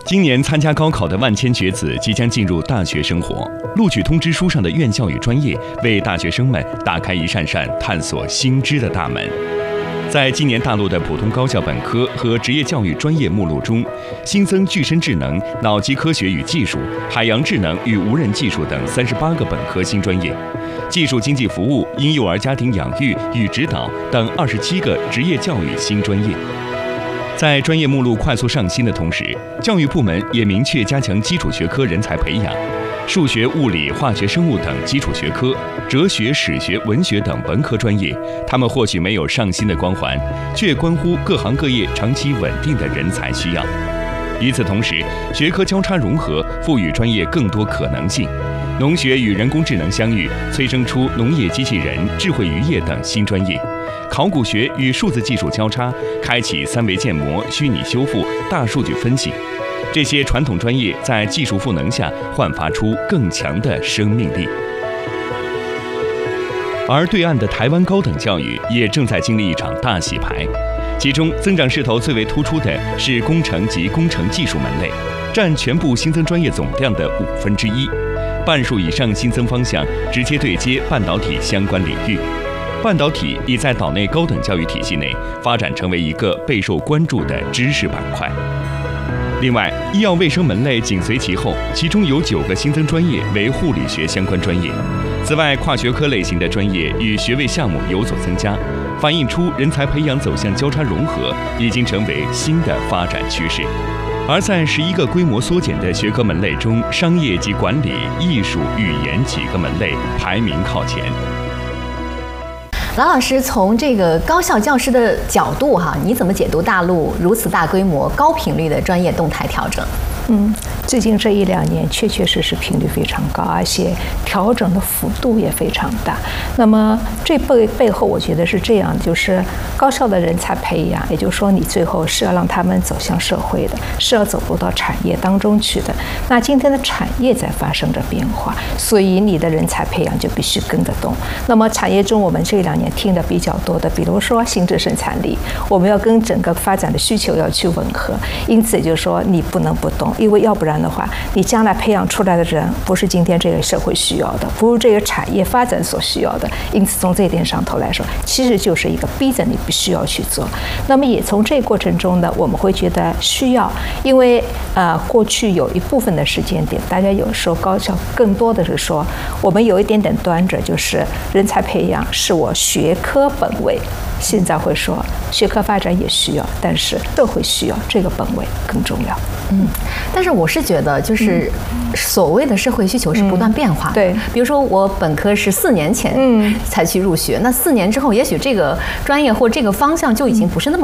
今年参加高考的万千学子即将进入大学生活，录取通知书上的院校与专业为大学生们打开一扇扇探索新知的大门。在今年大陆的普通高校本科和职业教育专业目录中，新增具身智能、脑机科学与技术、海洋智能与无人技术等38个本科新专业，技术经济服务、婴幼儿家庭养育与指导等27个职业教育新专业。在专业目录快速上新的同时，教育部门也明确加强基础学科人才培养，数学、物理、化学、生物等基础学科、哲学、史学、文学等文科专业，他们或许没有上新的光环，却关乎各行各业长期稳定的人才需要。与此同时，学科交叉融合，赋予专业更多可能性。农学与人工智能相遇，催生出农业机器人、智慧渔业等新专业。考古学与数字技术交叉，开启3维建模、虚拟修复、大数据分析。这些传统专业在技术赋能下，焕发出更强的生命力。而对岸的台湾高等教育也正在经历一场大洗牌，其中增长势头最为突出的是工程及工程技术门类，占全部新增专业总量的1/5，半数以上新增方向直接对接半导体相关领域。半导体已在岛内高等教育体系内发展成为一个备受关注的知识板块。另外，医药卫生门类紧随其后，其中有9个新增专业为护理学相关专业。此外，跨学科类型的专业与学位项目有所增加，反映出人才培养走向交叉融合，已经成为新的发展趋势。而在11个规模缩减的学科门类中，商业及管理、艺术、语言几个门类排名靠前。 郎老师，从这个高校教师的角度你怎么解读大陆如此大规模、高频率的专业动态调整？ 最近这1、2年确实频率非常高，而且调整的幅度也非常大。那么这背后我觉得是这样，就是高校的人才培养，也就是说你最后是要让他们走向社会的，是要走入到产业当中去的。那今天的产业在发生着变化，所以你的人才培养就必须跟得动。那么产业中我们这2年听的比较多的，比如说新质生产力，我们要跟整个发展的需求要去吻合，因此也就是说你不能不动，因为要不然的话，你将来培养出来的人不是今天这个社会需要的，不是这个产业发展所需要的。因此从这一点上头来说，其实就是一个逼着你必须要去做。那么也从这个过程中呢，我们会觉得需要，因为过去有一部分的时间点，大家有时候高校更多的是说，我们有一点点端着，就是人才培养是我学科本位。现在会说学科发展也需要，但是社会需要这个本位更重要。 但是我是觉得，就是所谓的社会需求是不断变化的。 对， 比如说我本科是4年前才去入学，那4年之后，也许这个专业或这个方向就已经不是那么